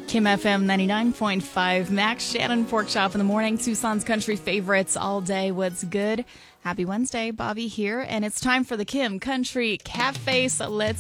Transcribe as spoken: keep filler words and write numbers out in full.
Kim F M ninety-nine point five, Max Shannon Pork Chop in the morning, Tucson's country favorites all day. What's good? Happy Wednesday, Bobby here, and it's time for the Kim Country Cafe, so let's